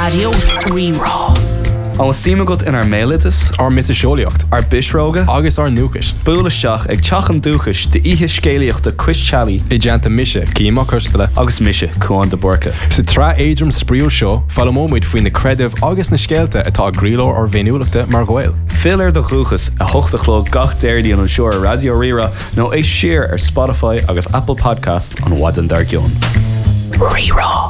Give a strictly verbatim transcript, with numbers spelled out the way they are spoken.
Radio Rerá. An símagat in ar mélitas, ar mitiseolaíocht, ar bisróga, agus ar núchas. Búlaisteach ag teachan dúchas de ihe scéalaíocht de Chris Challey, I deanta mise, címa custala, agus mise Cuan de Borca. Sa tra éidrim spríol seo, fallamóid faoin na credibh agus na scéalta atá gríló ar bhéiniúlachta mar ghail. Filar de chuchas a hochtachló gach déirdí an seoir Radio Rerá nó é siar ar Spotify agus Apple Podcast an Wadan Dargion. Rerá.